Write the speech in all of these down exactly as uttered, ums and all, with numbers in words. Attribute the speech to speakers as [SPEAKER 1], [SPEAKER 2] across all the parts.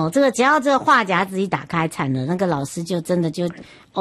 [SPEAKER 1] 哦，这个只要这个话匣子一打开，惨了，那个老师就真的就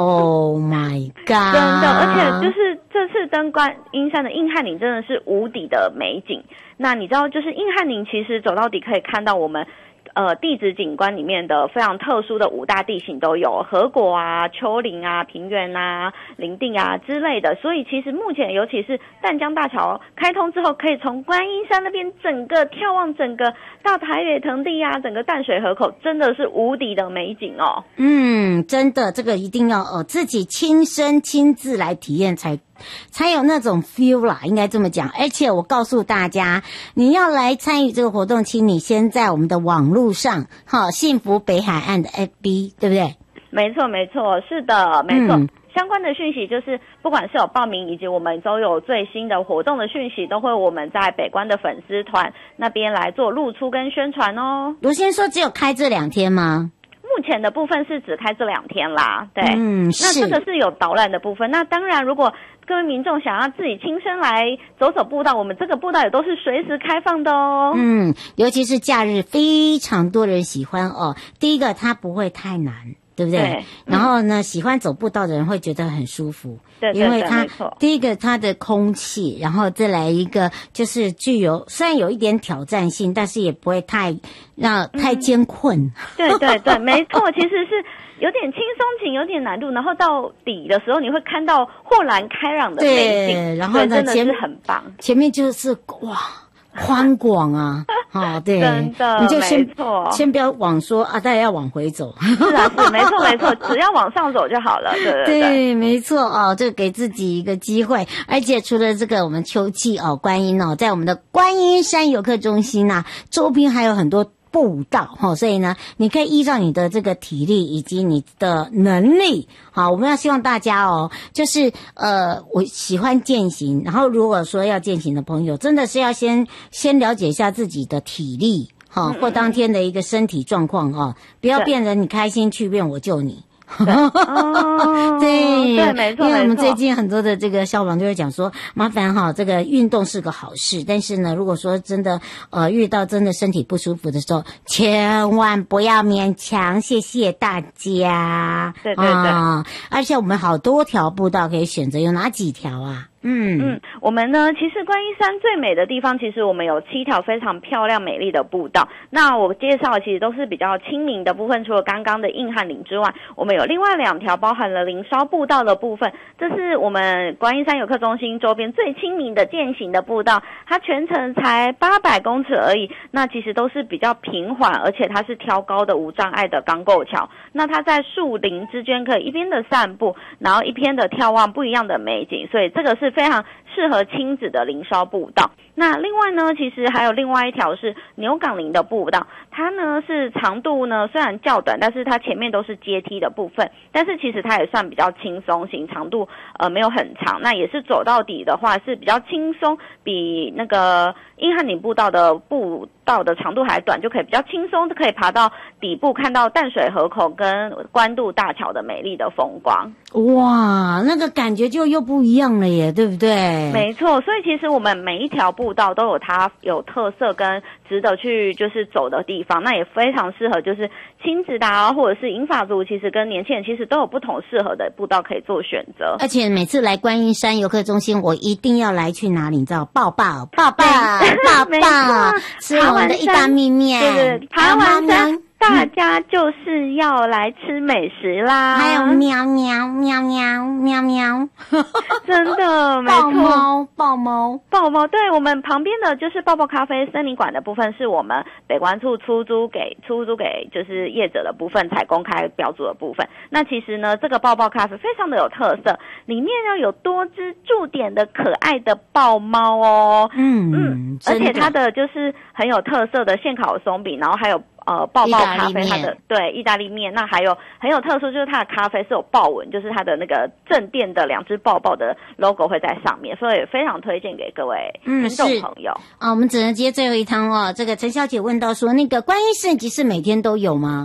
[SPEAKER 1] ，Oh my God！
[SPEAKER 2] 真的，而且就是这次登观音山的硬汉岭真的是无敌的美景。那你知道，就是硬汉岭其实走到底可以看到我们。呃，地质景观里面的非常特殊的五大地形都有，河谷啊、丘陵啊、平原啊、林地啊之类的。所以其实目前，尤其是淡江大桥开通之后，可以从观音山那边整个眺望整个大台北盆地啊，整个淡水河口，真的是无敌的美景哦。
[SPEAKER 1] 嗯，真的，这个一定要呃自己亲身亲自来体验才。才有那种 feel 啦，应该这么讲。而且我告诉大家，你要来参与这个活动，请你先在我们的网络上，好，幸福北海岸的 F B， 对不对？
[SPEAKER 2] 没错，没错，是的，没错。
[SPEAKER 1] 嗯，
[SPEAKER 2] 相关的讯息就是，不管是有报名，以及我们都有最新的活动的讯息，都会我们在北关的粉丝团那边来做露出跟宣传哦。
[SPEAKER 1] 卢先说只有开这两天吗？
[SPEAKER 2] 目前的部分是只开这两天啦，对，
[SPEAKER 1] 嗯，
[SPEAKER 2] 那这个是有导览的部分。那当然，如果各位民众想要自己亲身来走走步道，我们这个步道也都是随时开放的哦。
[SPEAKER 1] 嗯，尤其是假日，非常多人喜欢哦。第一个，它不会太难。对不对？
[SPEAKER 2] 对，
[SPEAKER 1] 然后呢，喜欢走步道的人会觉得很舒服，
[SPEAKER 2] 对，
[SPEAKER 1] 因为它
[SPEAKER 2] 没错，
[SPEAKER 1] 第一个它的空气，然后再来一个就是具有虽然有一点挑战性，但是也不会太让太艰困。
[SPEAKER 2] 嗯、对对对，没错，其实是有点轻松型，有点难度，然后到底的时候你会看到豁然开朗的美景，
[SPEAKER 1] 对，然后呢，
[SPEAKER 2] 真的是很棒。
[SPEAKER 1] 前面就是哇。宽广啊，哦，对，
[SPEAKER 2] 真的，
[SPEAKER 1] 你就先
[SPEAKER 2] 没错，
[SPEAKER 1] 先不要往说啊，大家要往回走。
[SPEAKER 2] 是啊，是没错没错，只要往上走就好了，对对对，
[SPEAKER 1] 对，没错哦，这给自己一个机会。而且除了这个，我们秋季哦，观音哦，在我们的观音山游客中心啊，周边还有很多步道哈、哦，所以呢，你可以依照你的这个体力以及你的能力，好，我们要希望大家哦，就是呃，我喜欢健行，然后如果说要健行的朋友，真的是要先先了解一下自己的体力，哈、哦，或当天的一个身体状况哦，不要变成你开心去变我救你。
[SPEAKER 2] 对, 哦、
[SPEAKER 1] 对
[SPEAKER 2] 对，没错，
[SPEAKER 1] 因为我们最近很多的这个消防就会讲说，麻烦哈，这个运动是个好事，但是呢，如果说真的呃遇到真的身体不舒服的时候，千万不要勉强，谢谢大家。
[SPEAKER 2] 对对对，
[SPEAKER 1] 啊，而且我们好多条步道可以选择，有哪几条啊？嗯
[SPEAKER 2] 嗯，我们呢，其实观音山最美的地方，其实我们有七条非常漂亮美丽的步道。那我介绍的其实都是比较亲民的部分，除了刚刚的硬汉岭之外，我们有另外两条包含了林梢步道的部分。这是我们观音山游客中心周边最亲民的健行的步道，它全程才八百公尺而已。那其实都是比较平缓，而且它是挑高的无障碍的钢构桥。那它在树林之间可以一边的散步，然后一边的眺望不一样的美景，所以这个是非常适合亲子的林梢步道。那另外呢，其实还有另外一条是牛港林的步道，它呢是长度呢虽然较短，但是它前面都是阶梯的部分，但是其实它也算比较轻松型，长度呃没有很长，那也是走到底的话是比较轻松，比那个硬汉岭步道的步道的长度还短，就可以比较轻松，可以爬到底部看到淡水河口跟关渡大桥的美丽的风光。
[SPEAKER 1] 哇，那个感觉就又不一样了耶，对不对？
[SPEAKER 2] 没错，所以其实我们每一条步道都有它有特色跟值得去就是走的地方，那也非常适合就是亲子的啊，或者是银发族，其实跟年轻人其实都有不同适合的步道可以做选择。
[SPEAKER 1] 而且每次来观音山游客中心，我一定要来去哪里？你知道？抱抱抱抱抱抱，吃我们的意大利面，
[SPEAKER 2] 对对，爬完山。大家就是要来吃美食啦，
[SPEAKER 1] 还有喵喵喵喵喵喵，
[SPEAKER 2] 真的没错，
[SPEAKER 1] 抱猫抱猫
[SPEAKER 2] 抱猫，对，我们旁边的就是抱抱咖啡森林馆的部分，是我们北关处出租给出租给就是业者的部分才公开标注的部分。那其实呢，这个抱抱咖啡非常的有特色，里面要有多只驻点的可爱的豹猫哦，
[SPEAKER 1] 嗯
[SPEAKER 2] 嗯，而且它的就是很有特色的现烤松饼，然后还有。呃，抱抱咖啡，它的对意大利面，那还有很有特殊，就是它的咖啡是有豹纹，就是它的那个正店的两只抱抱的 logo 会在上面，所以非常推荐给各位听众朋友。
[SPEAKER 1] 啊、哦，我们只能接最后一趟哦。这个陈小姐问到说，那个观音市集是每天都有吗？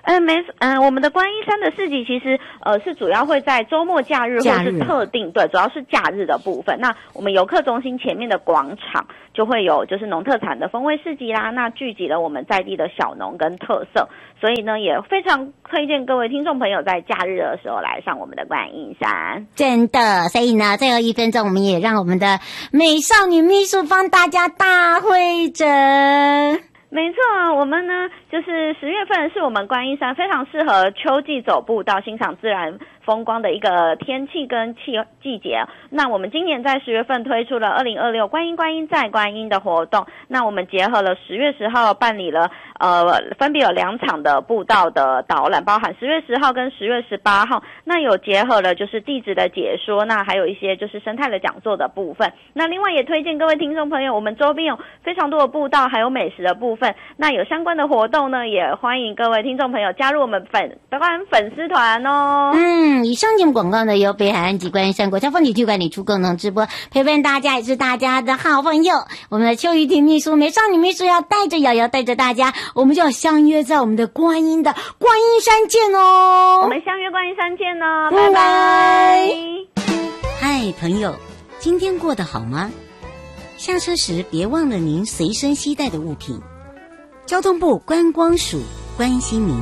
[SPEAKER 2] 呃，没，嗯、呃，我们的观音山的市集其实呃是主要会在周末、假日或是特定，对，主要是假日的部分。那我们游客中心前面的广场就会有就是农特产的风味市集啦，那聚集了我们在地的小农跟特色，所以呢也非常推荐各位听众朋友在假日的时候来上我们的观音山。
[SPEAKER 1] 真的，所以呢最后一分钟我们也让我们的美少女秘书帮大家大会诊。
[SPEAKER 2] 没错，我们呢就是十月份是我们观音山非常适合秋季走步到欣赏自然风光的一个天气跟气季节。那我们今年在十月份推出了二零二六观音观音在观音的活动，那我们结合了十月十号办理了呃分别有两场的步道的导览，包含十月十号跟十月十八号，那有结合了就是地质的解说，那还有一些就是生态的讲座的部分。那另外也推荐各位听众朋友，我们周边有非常多的步道还有美食的部分，那有相关的活动呢，也欢迎各位听众朋友加入我们粉当然粉丝团哦。
[SPEAKER 1] 嗯，以上节目广告呢由北海岸及观音山国家风景区管理处共同直播，陪伴大家也是大家的好朋友。我们的邱玉婷秘书、美少女秘书要带着瑶瑶带着大家，我们就要相约在我们的观音的观音山见哦。
[SPEAKER 2] 我们相约观音山见哦，
[SPEAKER 1] 拜拜。
[SPEAKER 2] 拜拜。
[SPEAKER 1] 嗨，朋友，今天过得好吗？下车时别忘了您随身携带的物品。交通部观光署关心您。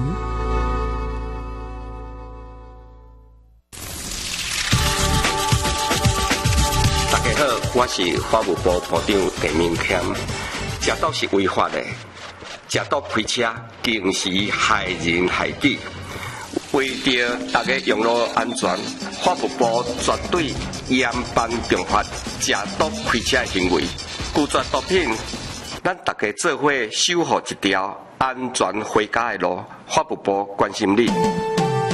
[SPEAKER 3] 大家好，我是法务部部长陈明谦。食毒是违法的，食毒开车更是害人害己。为着大家用路安全，法务部绝对严办重罚食毒开车的行为，拒绝毒品。咱大家做伙守护一条安全回家的路，法务部关心你。